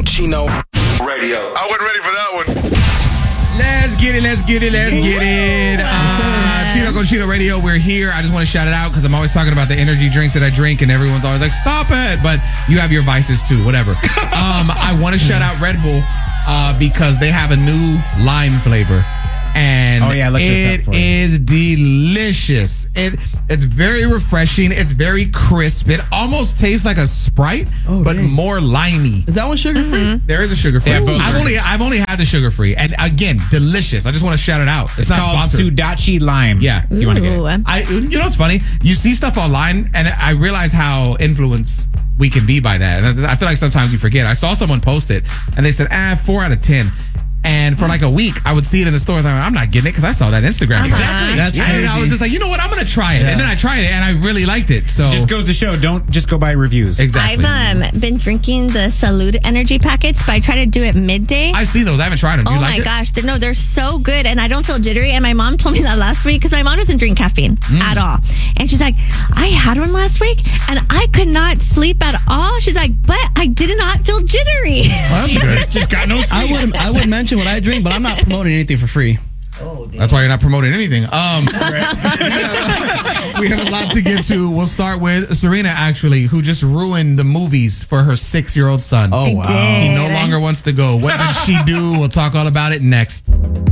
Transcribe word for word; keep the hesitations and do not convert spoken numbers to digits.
Cochino Radio. I wasn't ready for that one. Let's get it, let's get it, let's get it. Uh, Tino Cochino Radio, we're here. I just want to shout it out because I'm always talking about the energy drinks that I drink, and everyone's always like, stop it. But you have your vices too, whatever. um, I want to shout out Red Bull uh, because they have a new lime flavor. And oh, yeah, I looked this up for it you. is delicious. It It's very refreshing. It's very crisp. It almost tastes like a Sprite, oh, but dang. more limey. Is that one sugar free? Mm-hmm. There is a sugar free. Yeah, both I've are. only I've only had the sugar free, and again, delicious. I just want to shout it out. It's, It's not called sponsored. Sudachi Lime. Yeah. If you want to get Ooh. it. I you know what's funny? You see stuff online, and I realize how influenced we can be by that. And I feel like sometimes we forget. I saw someone post it, and they said, "Ah, four out of ten." And for like a week, I would see it in the stores. I'm, like, I'm not getting it because I saw that Instagram. Uh-huh. Exactly. That's And crazy. I was just like, you know what? I'm going to try it. Yeah. And then I tried it, and I really liked it. So Just goes to show, don't just go by reviews. exactly. I've um, been drinking the Salud energy packets, but I try to do it midday. I've seen those. I haven't tried them. Do Oh you my like it? gosh. They're, no, they're so good. And I don't feel jittery. And my mom told me that last week because my mom doesn't drink caffeine Mm. at all. And she's like, I had one last week and I could not sleep at all. She's like, but I did not feel jittery. That's good. Just got no sleep. I would I would mention what I drink, but I'm not promoting anything for free. That's why you're not promoting anything. Um, we have a lot to get to. We'll start with Serena, actually, who just ruined the movies for her six-year-old son. Oh, I wow. did. He no longer wants to go. What did she do? We'll talk all about it next.